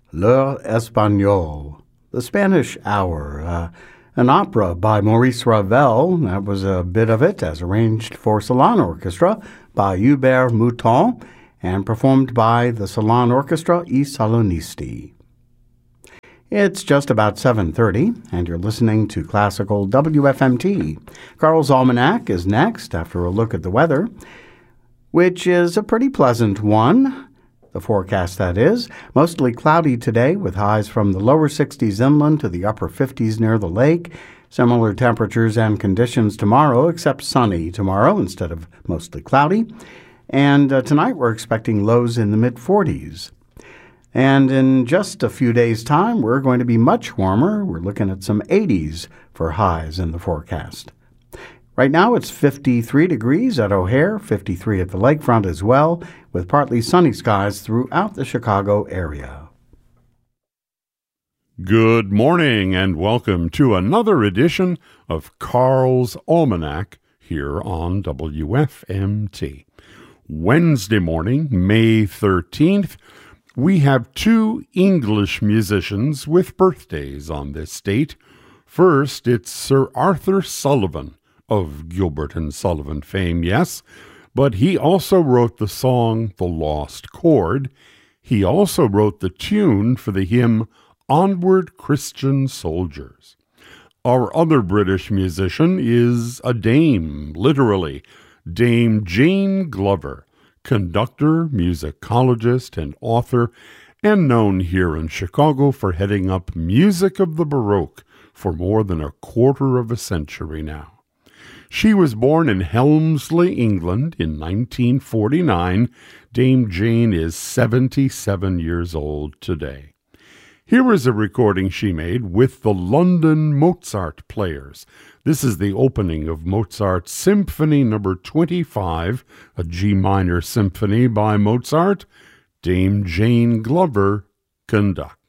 L'Heure Espagnole, The Spanish Hour, an opera by Maurice Ravel. That was a bit of it, as arranged for Salon Orchestra by Hubert Mouton and performed by the Salon Orchestra I Salonisti. It's just about 7:30, and you're listening to Classical WFMT. Carl's Almanac is next after a look at the weather, which is a pretty pleasant one. The forecast, that is, mostly cloudy today with highs from the lower 60s inland to the upper 50s near the lake. Similar temperatures and conditions tomorrow, except sunny tomorrow instead of mostly cloudy. And tonight we're expecting lows in the mid-40s. And in just a few days' time, we're going to be much warmer. We're looking at some 80s for highs in the forecast. Right now it's 53 degrees at O'Hare, 53 at the lakefront as well, with partly sunny skies throughout the Chicago area. Good morning and welcome to another edition of Carl's Almanac here on WFMT. Wednesday morning, May 13th, we have two English musicians with birthdays on this date. First, it's Sir Arthur Sullivan of Gilbert and Sullivan fame, yes, but he also wrote the song The Lost Chord. He also wrote the tune for the hymn Onward Christian Soldiers. Our other British musician is a dame, literally, Dame Jane Glover, conductor, musicologist, and author, and known here in Chicago for heading up Music of the Baroque for more than a quarter of a century now. She was born in Helmsley, England in 1949. Dame Jane is 77 years old today. Here is a recording she made with the London Mozart Players. This is the opening of Mozart's Symphony No. 25, a G minor symphony by Mozart. Dame Jane Glover conducts.